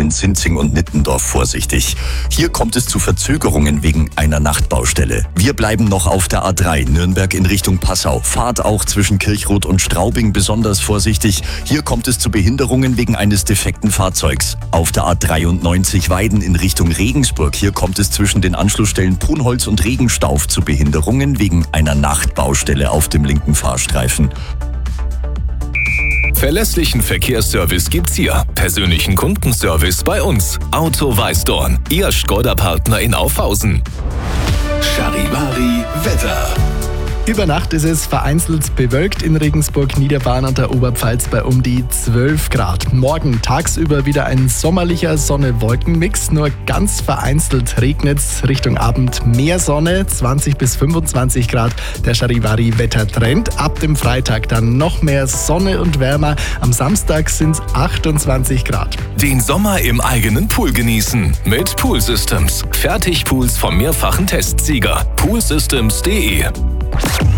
Richtung Sinzing und Nittendorf vorsichtig. Hier kommt es zu Verzögerungen wegen einer Nachtbaustelle. Wir bleiben noch auf der A3 Nürnberg in Richtung Passau. Fahrt auch zwischen Kirchrot und Straubing besonders vorsichtig. Hier kommt es zu Behinderungen wegen eines defekten Fahrzeugs. Auf der A93 Weiden in Richtung Regensburg. Hier kommt es zwischen den Anschlussstellen Punholz und Regenstauf zu Behinderungen wegen einer Nachtbaustelle auf dem linken Fahrstreifen. Verlässlichen Verkehrsservice gibt's hier. Persönlichen Kundenservice bei uns. Auto Weißdorn, Ihr Škoda-Partner in Aufhausen. Charivari Wetter. Über Nacht ist es vereinzelt bewölkt in Regensburg, Niederbayern und der Oberpfalz bei um die 12 Grad. Morgen tagsüber wieder ein sommerlicher Sonne-Wolken-Mix. Nur ganz vereinzelt regnet's. Richtung Abend mehr Sonne, 20 bis 25 Grad. Der Charivari-Wettertrend. Ab dem Freitag dann noch mehr Sonne und wärmer. Am Samstag sind's 28 Grad. Den Sommer im eigenen Pool genießen. Mit Pool Systems. Fertigpools vom mehrfachen Testsieger. poolsystems.de